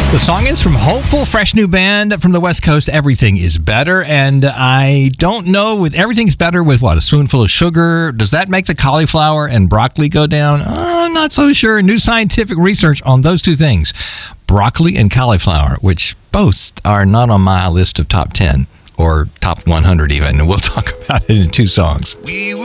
The song is from Hopeful, fresh new band from the West Coast. Everything is better, and I don't know, with everything's better with what, a spoonful of sugar, does that make the cauliflower and broccoli go down? I'm not so sure. New scientific research on those two things, broccoli and cauliflower, which both are not on my list of top 10 or top 100 even, and we'll talk about it in two songs.